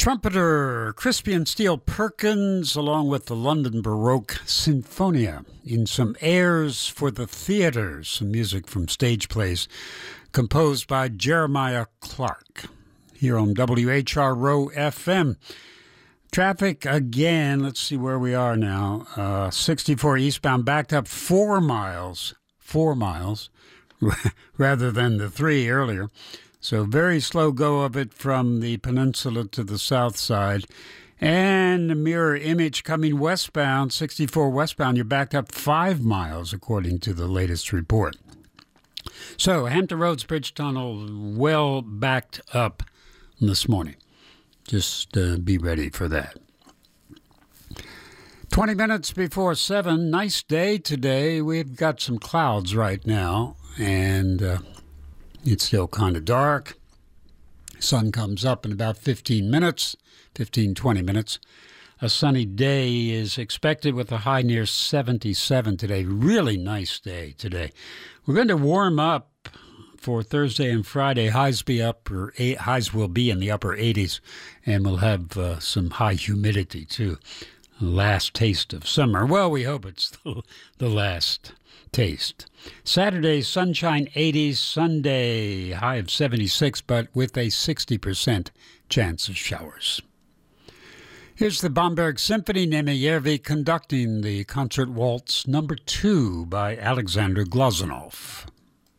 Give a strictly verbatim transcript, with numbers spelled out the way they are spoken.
Trumpeter Crispian Steele Perkins, along with the London Baroque Sinfonia, in some airs for the theater, some music from stage plays composed by Jeremiah Clark, here on W H R O F M. Traffic again, let's see where we are now. Uh, sixty-four eastbound, backed up four miles, four miles, rather than the three earlier. So very slow go of it from the peninsula to the south side. And the mirror image coming westbound, sixty-four westbound, you're backed up five miles, according to the latest report. So Hampton Roads Bridge Tunnel well backed up this morning. Just uh, be ready for that. twenty minutes before seven, nice day today. We've got some clouds right now, and uh, it's still kind of dark. Sun comes up in about fifteen minutes, fifteen, twenty minutes. A sunny day is expected with a high near seventy-seven today. Really nice day today. We're going to warm up for Thursday and Friday. Highs be up, or eight, highs will be in the upper eighties, and we'll have uh, some high humidity too. Last taste of summer. Well, we hope it's the, the last taste. Saturday, sunshine eighties. Sunday, high of seventy-six, but with a sixty percent chance of showers. Here's the Bamberg Symphony, Nemi Järvi conducting the concert waltz number two by Alexander Glazunov.